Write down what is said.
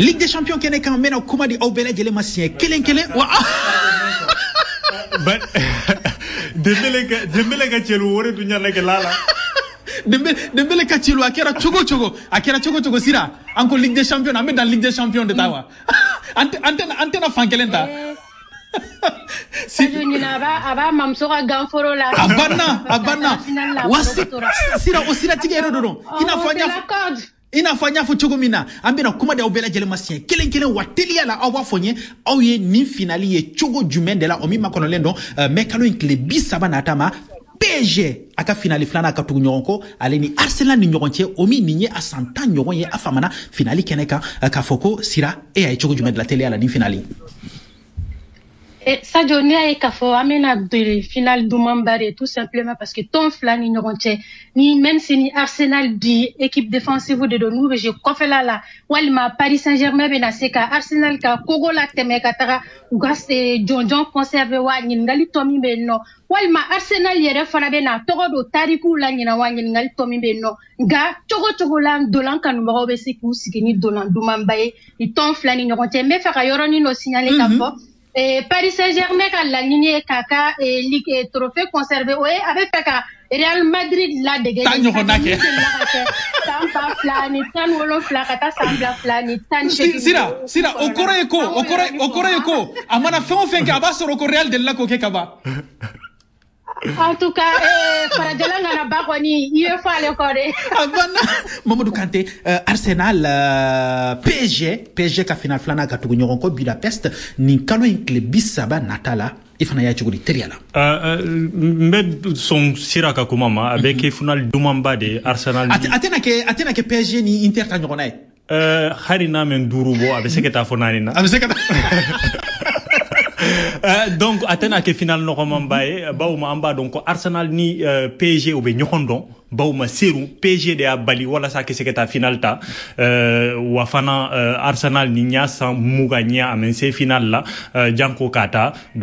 Ligue des champions kene kan mena kuma di obele jele masien kelen wa but Dembele ka chelu wore dunya leke lala Dembele ka chelu akera chogo sira encore Ligue des champions amé dans Ligue des champions de tawa antena fankelenta aba mamsora ganforo la abana sira osira tigero dodo ina fanya fo chogomina ambina kuma de obela jele masien kelen watelia la awa fonye awye ni finali ye chogo jumende la omi makono lendo mekalo inkle bisaba natama PSG aka finali flana aka tugu nyonko aleni Arsenal ni nyonche omi ninye asanta nyonye afamana finali keneka ka foko sira e ay chogo jumende la tele ala ni finali. Et ça donne à Ekafo, amena de finale d'Oumambare, tout simplement parce que ton flan ni même si ni Arsenal dit équipe défensive de nous, je confie là, walma Paris Saint-Germain benaseka Arsenal ka Kogo la teme katara ugaste John conserve wa ngali tomi benno walma Arsenal yere fana bena togo do tariku la nyina wa ngali tomi benno ga chogo la dolan kanu ba obesi ku sikini dolan d'Oumambaye ni ton flan ni nyoronche me fa yoro ni no signaler Kafo. Et Paris Saint-Germain a la lignée Kaka et Ligue trophée conservé ouais avec Kaka Real Madrid la dégagé Tampa flani tan wolo flakata sambla flani tan sira okoreko amana fenke abasoro ko Real de la ko keba en tout cas Farajalanga na bakoni UEFA le kore abana Mamadou Kanté Arsenal PSG ka final flana ka tugu nyoronko Budapest ni kalo inkle bisaba natala ifana ya chuguri teriala mbed son siraka kumama avec final dumamba de Arsenal atena ke PSG ni Inter ta nyokona harina men durubo abe seketa fonanina abe seketa donc atena ke final no komambaye bawuma amba donc Arsenal ni PSG obe nyokondon bawuma seru PSG de abali wala sa ke seketa final ta wafana Arsenal ni nyasa muganya amense final la janko kata